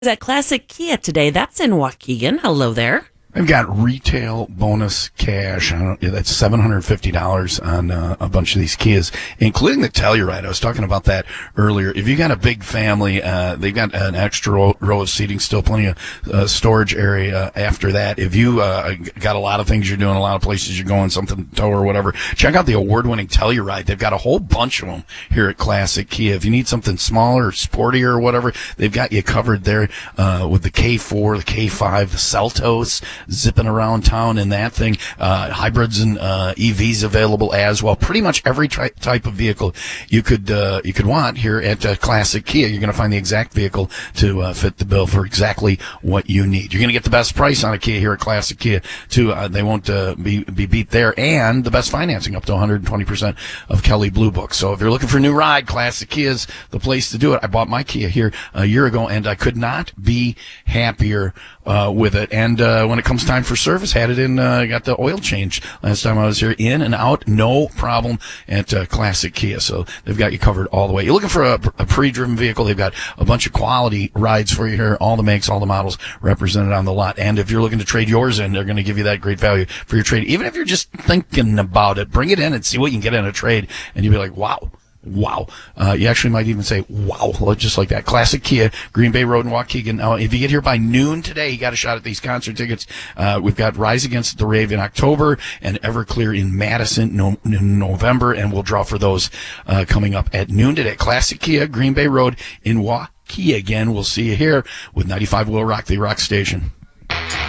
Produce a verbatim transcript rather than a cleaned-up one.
At Classic Kia today. That's in Waukegan. Hello there. I've got retail bonus cash. I don't, that's seven hundred fifty dollars on uh, a bunch of these Kias, including the Telluride. I was talking about that earlier. If you got a big family, uh, they've got an extra row, row of seating, still plenty of uh, storage area after that. If you uh, got a lot of things you're doing, a lot of places you're going, something to tow or whatever, check out the award-winning Telluride. They've got a whole bunch of them here at Classic Kia. If you need something smaller, sportier, or whatever, they've got you covered there uh, with the K four, the K five, the Seltos, zipping around town in that thing. Uh, hybrids and uh, E Vs available as well. Pretty much every tri- type of vehicle you could uh, you could want here at uh, Classic Kia. You're going to find the exact vehicle to uh, fit the bill for exactly what you need. You're going to get the best price on a Kia here at Classic Kia too. Uh, they won't uh, be be beat there, and the best financing up to one hundred twenty percent of Kelley Blue Book. So if you're looking for a new ride, Classic Kia is the place to do it. I bought my Kia here a year ago, and I could not be happier uh, with it. And uh, when it comes time for service, had it in, uh, got the oil change last time I was here, in and out, no problem at uh, Classic Kia. So they've got you covered all the way. You're looking for a, a pre-driven vehicle, they've got a bunch of quality rides for you here, all the makes, all the models represented on the lot. And if you're looking to trade yours in, they're going to give you that great value for your trade. Even if you're just thinking about it, bring it in and see what you can get in a trade, and you'll be like, wow. Wow. Uh, you actually might even say, wow, just like that. Classic Kia, Green Bay Road in Waukegan. Now, if you get here by noon today, you got a shot at these concert tickets. Uh, we've got Rise Against the Rave in October and Everclear in Madison no, in November, and we'll draw for those uh, coming up at noon today. Classic Kia, Green Bay Road in Waukegan. We'll see you here with ninety-five Will Rock, the Rock Station.